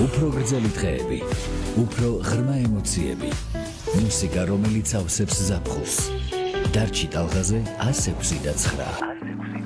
უფრო გრძელი დღეები, უფრო ღრმა ემოციები, მუსიკა, რომელიც ავსებს ზაფხულს. დარჩი ტალღაზე 106.9.